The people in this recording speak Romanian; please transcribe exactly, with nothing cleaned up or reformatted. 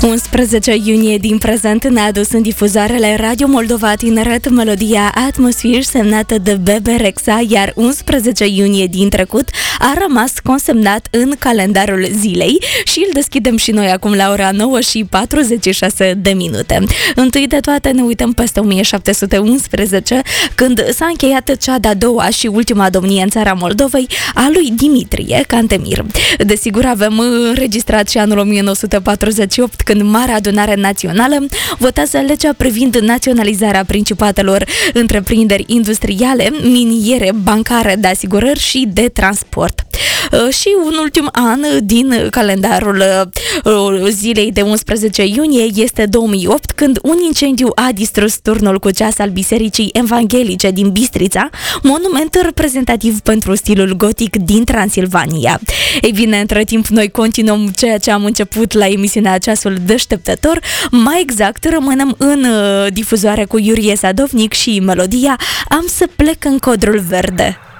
unsprezece iunie din prezent ne-a adus în difuzare la Radio Moldova Tineret melodia Atmosphere semnată de Bebe Rexha, iar unsprezece iunie din trecut a rămas consemnat în calendarul zilei și îl deschidem și noi acum la ora nouă și patruzeci și șase de minute. Întâi de toate ne uităm peste o mie șapte sute unsprezece, când s-a încheiat cea de-a doua și ultima domnie în țara Moldovei a lui Dimitrie Cantemir. Desigur, avem înregistrat și anul o mie nouă sute patruzeci și opt, când Marea Adunare Națională votează legea privind naționalizarea principatelor întreprinderi industriale, miniere, bancare, de asigurări și de transport. Și un ultim an din calendarul zilei de unsprezece iunie este două mii opt, când un incendiu a distrus turnul cu ceas al Bisericii Evanghelice din Bistrița, monument reprezentativ pentru stilul gotic din Transilvania. Ei bine, între timp noi continuăm ceea ce am început la emisiunea Ceasul Deșteptător. Mai exact, rămânem în difuzoare cu Iurie Sadovnic și melodia Am să plec în codrul verde.